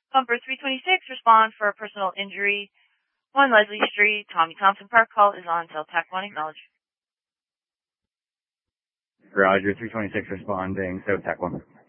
Pumper 326, respond for a personal injury. 1 Leslie Street, Tommy Thompson Park. Call is on until TAC 1 acknowledged. Roger, 326 responding, so TAC 1.